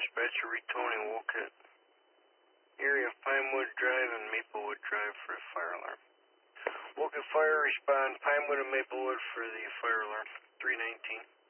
dispatcher retoning Wolcott. Area of Pinewood Drive and Maplewood Drive for a fire alarm. Wolcott Fire, respond Pinewood and Maplewood for the fire alarm. 319.